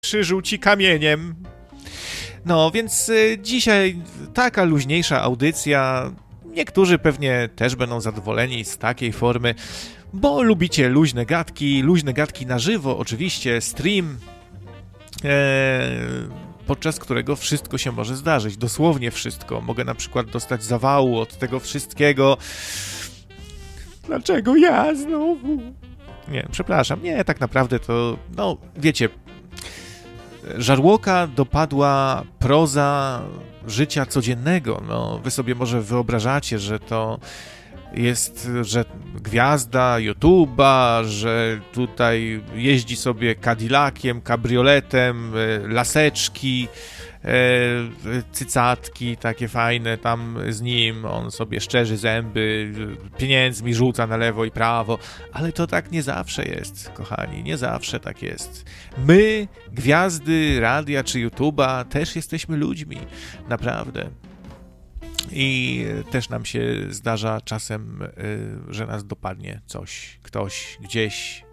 przyrzuci kamieniem. No, więc dzisiaj taka luźniejsza audycja. Niektórzy pewnie też będą zadowoleni z takiej formy, bo lubicie luźne gadki na żywo, oczywiście, stream, podczas którego wszystko się może zdarzyć, dosłownie wszystko. Mogę na przykład dostać zawału od tego wszystkiego. Dlaczego ja znowu? Nie, przepraszam, nie, tak naprawdę to, no, wiecie, Żarłoka dopadła proza życia codziennego. No, wy sobie może wyobrażacie, że to jest, że gwiazda YouTube'a, że tutaj jeździ sobie Cadillaciem, kabrioletem, laseczki, cycatki takie fajne tam z nim, on sobie szczerzy zęby, pieniędzmi rzuca na lewo i prawo, ale to tak nie zawsze jest, kochani, nie zawsze tak jest. My, gwiazdy radia czy YouTube'a, też jesteśmy ludźmi, naprawdę. I też nam się zdarza czasem, że nas dopadnie coś, ktoś, gdzieś,